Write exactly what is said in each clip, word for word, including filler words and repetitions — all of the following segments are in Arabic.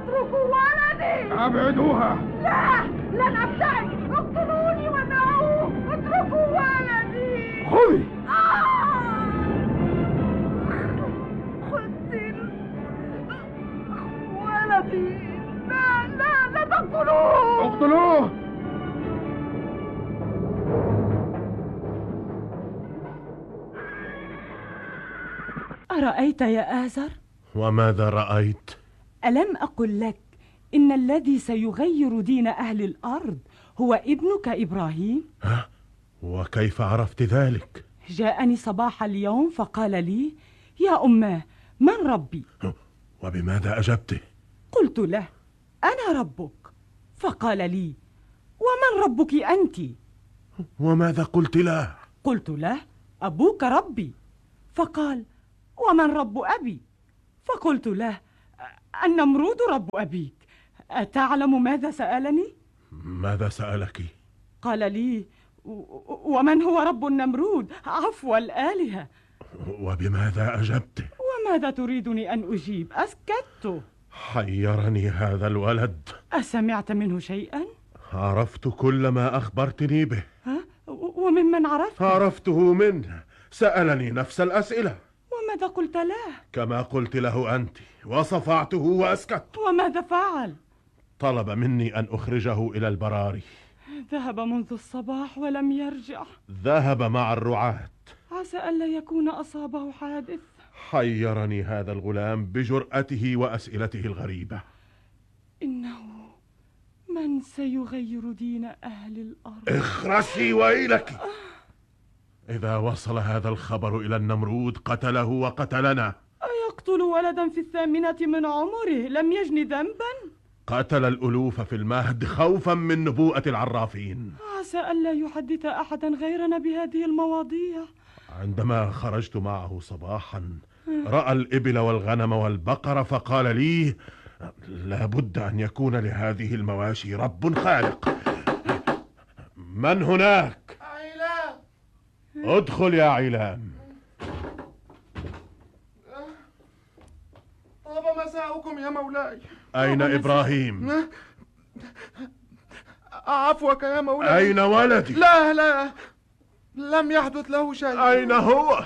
اتركوا ولدي. ابعدوها. لا، لن ابتعد. اقتلوني ودعوه. اتركوا ولدي. خذي. آه. قتل ولدي. لا لا لا تقتلوه. اقتلوه. أرأيت يا آزر؟ وماذا رأيت؟ ألم أقل لك إن الذي سيغير دين أهل الأرض هو ابنك إبراهيم؟ ها؟ وكيف عرفت ذلك؟ جاءني صباح اليوم فقال لي: يا أماه، من ربي؟ وبماذا أجبته؟ قلت له: أنا ربك. فقال لي: ومن ربك أنت؟ وماذا قلت له؟ قلت له: أبوك ربي. فقال: ومن رب أبي؟ فقلت له: النمرود رب أبيك. أتعلم ماذا سألني؟ ماذا سألك؟ قال لي: ومن هو رب النمرود؟ عفو الآلهة. وبماذا أجبته؟ وماذا تريدني أن أجيب؟ أسكت. حيرني هذا الولد. أسمعت منه شيئا؟ عرفت كل ما أخبرتني به. ها؟ وممن عرفت؟ عرفته منه، سألني نفس الأسئلة. وماذا قلت له؟ كما قلت له أنت، وصفعته وأسكت. وماذا فعل؟ طلب مني أن أخرجه إلى البراري. ذهب منذ الصباح ولم يرجع. ذهب مع الرعاة. عسى ألا يكون أصابه حادث. حيرني هذا الغلام بجرأته وأسئلته الغريبة. إنه من سيغير دين أهل الأرض. اخرسي ويلك. إذا وصل هذا الخبر إلى النمرود قتله وقتلنا. أيقتل ولدا في الثامنة من عمره لم يجن ذنبا؟ قتل الألوف في المهد خوفا من نبوءة العرافين. عسى ألا يحدث أحدا غيرنا بهذه المواضيع. عندما خرجت معه صباحا رأى الإبل والغنم والبقر فقال لي: لابد أن يكون لهذه المواشي رب خالق. من هناك؟ عيلام. ادخل يا عيلام. طاب مساؤكم يا مولاي. أين إبراهيم؟ عفوك يا مولاي. أين ولدي؟ لا لا، لم يحدث له شيء. أين هو؟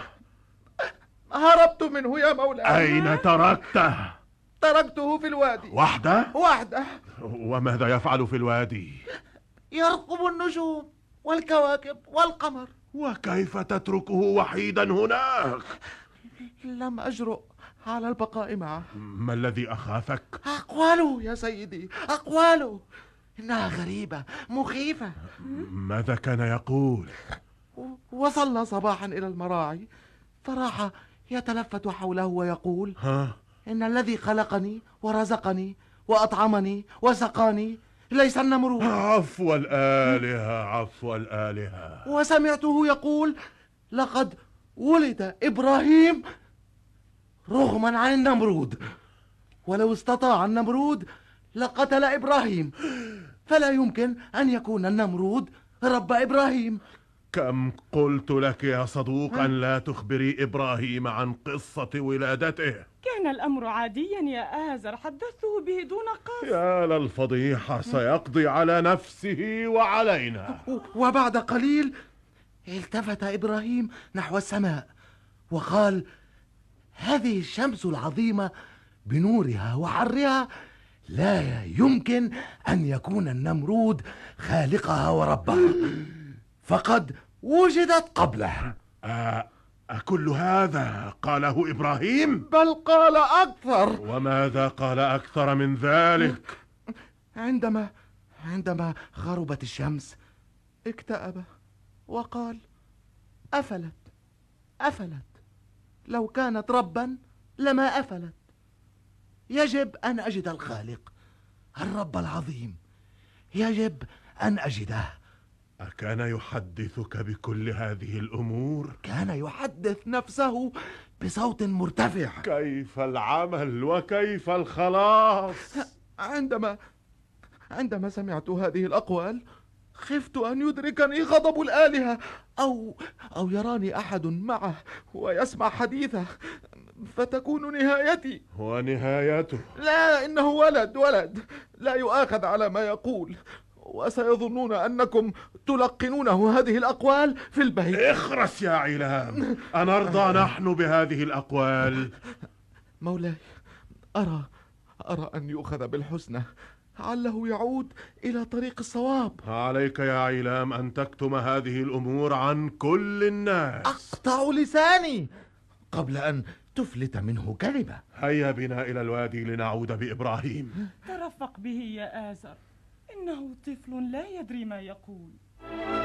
هربت منه يا مولاي. أين تركته؟ تركته في الوادي. وحده؟ وحده. وماذا يفعل في الوادي؟ يرقب النجوم والكواكب والقمر. وكيف تتركه وحيدا هناك؟ لم أجرؤ على البقاء معه. ما الذي أخافك؟ أقواله يا سيدي، أقواله إنها غريبة مخيفة. ماذا كان يقول؟ وصلنا صباحا إلى المراعي فراح يتلفت حوله ويقول: ها؟ إن الذي خلقني ورزقني وأطعمني وسقاني ليس النمرود. عفو الآلهة، عفو الآلهة. وسمعته يقول: لقد ولد إبراهيم رغما عن النمرود، ولو استطاع النمرود لقتل إبراهيم، فلا يمكن أن يكون النمرود رب إبراهيم. كم قلت لك يا صدوق أن لا تخبري إبراهيم عن قصة ولادته. كان الأمر عاديا يا آزر، حدثته به دون قصد. يا للفضيحة، سيقضي على نفسه وعلينا. وبعد قليل التفت إبراهيم نحو السماء وقال: هذه الشمس العظيمة بنورها وحرها لا يمكن أن يكون النمرود خالقها وربها، فقد وجدت قبله. أ... أكل هذا قاله إبراهيم؟ بل قال أكثر. وماذا قال أكثر من ذلك؟ عندما عندما غربت الشمس اكتأب وقال: أفلت أفلت لو كانت ربا لما أفلت. يجب أن أجد الخالق، الرب العظيم، يجب أن أجده. أكان يحدثك بكل هذه الأمور؟ كان يحدث نفسه بصوت مرتفع. كيف العمل وكيف الخلاص؟ عندما عندما سمعت هذه الأقوال خفت أن يدركني غضب الآلهة، أو أو يراني أحد معه ويسمع حديثه، فتكون نهايتي. ونهايته؟ لا، إنه ولد ولد لا يؤاخذ على ما يقول، وسيظنون أنكم تلقنونه هذه الأقوال في البيت. اخرس يا علام، أنرضى نحن بهذه الأقوال؟ مولاي، أرى أرى أن يؤخذ بالحسنى، عله يعود إلى طريق الصواب. عليك يا علام أن تكتم هذه الأمور عن كل الناس. أقطع لساني قبل أن تفلت منه كلمة. هيا بنا إلى الوادي لنعود بإبراهيم. ترفق به يا آزر، إنه طفل لا يدري ما يقول.